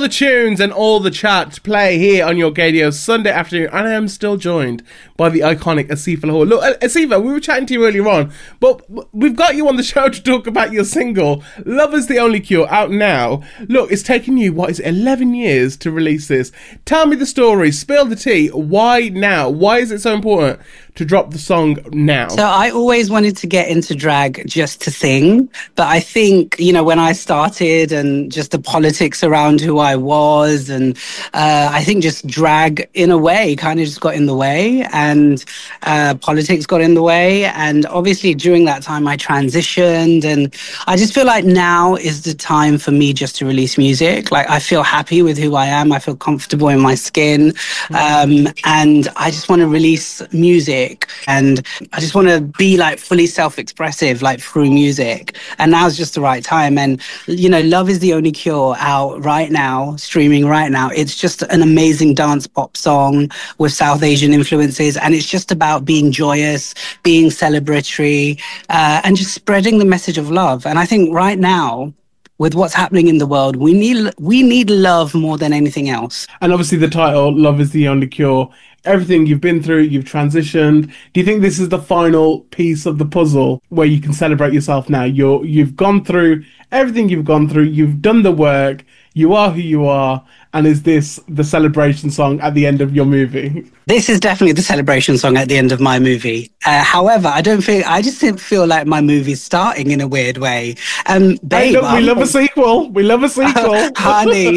the tunes and all the chat play here on your Gaydio Sunday afternoon, and I am still joined by the iconic Asifa Lahore. Look, Asifa, we were chatting to you earlier on, but we've got you on the show to talk about your single, Love Is The Only Cure, out now. Look, it's taken you, 11 years to release this. Tell me the story, spill the tea. Why now? Why is it so important to drop the song now? So I always wanted to get into drag just to sing, but I think, when I started and just the politics around who I was, and I think just drag in a way kind of just got in the way, and politics got in the way, and obviously during that time I transitioned, and I just feel like now is the time for me just to release music. Like, I feel happy with who I am, I feel comfortable in my skin, and I just want to release music, and I just want to be like fully self-expressive, like through music, and now's just the right time. And Love Is The Only Cure, out right now, streaming right now. It's just an amazing dance pop song with South Asian influences, and it's just about being joyous, being celebratory, and just spreading the message of love. And I think right now, with what's happening in the world, we need love more than anything else. And obviously the title, Love Is The Only Cure, everything you've been through, you've transitioned. Do you think this is the final piece of the puzzle where you can celebrate yourself now? You've gone through everything you've gone through, you've done the work, you are who you are, and is this the celebration song at the end of your movie? This is definitely the celebration song at the end of my movie. However, I just didn't feel like my movie's starting in a weird way. Babe, we love a sequel. We love a sequel. honey.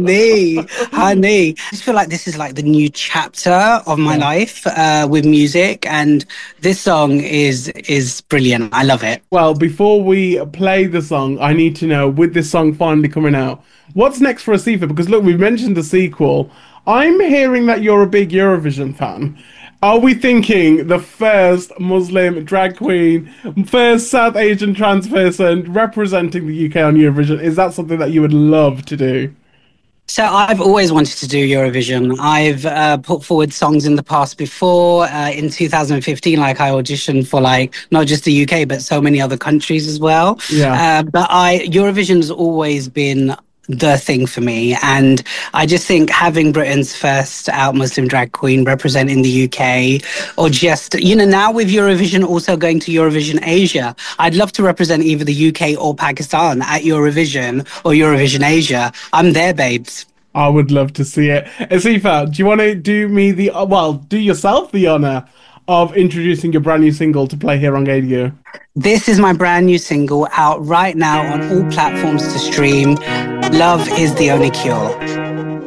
I just feel like this is like the new chapter of my life with music, and this song is brilliant. I love it. Well, before we play the song, I need to know, with this song finally coming out, what's next for Asifa? Because look, we've mentioned the sequel. I'm hearing that you're a big Eurovision fan. Are we thinking the first Muslim drag queen, first South Asian trans person representing the UK on Eurovision? Is that something that you would love to do? So I've always wanted to do Eurovision. I've put forward songs in the past before. In 2015, I auditioned for not just the UK, but so many other countries as well. Yeah. But Eurovision has always been the thing for me, and I just think having Britain's first out Muslim drag queen representing the UK, or just now with Eurovision also going to Eurovision Asia, I'd love to represent either the UK or Pakistan at Eurovision or Eurovision Asia. I'm there, babes. I would love to see it. Asifa, do you want to do yourself the honor of introducing your brand new single to play here on Gaydio? This is my brand new single, out right now on all platforms to stream. Love Is The Only Cure.